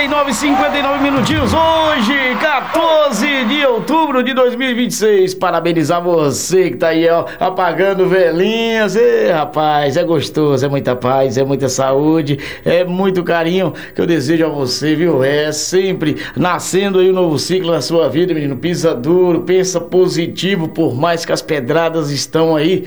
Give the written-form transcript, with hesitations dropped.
59 minutinhos, hoje, 14 de outubro de 2026. Parabenizar você que tá aí, ó, apagando velhinhas. Rapaz, é gostoso, é muita paz, é muita saúde, é muito carinho que eu desejo a você, viu? É sempre nascendo aí um novo ciclo na sua vida, menino. Pisa duro, pensa positivo, por mais que as pedradas estão aí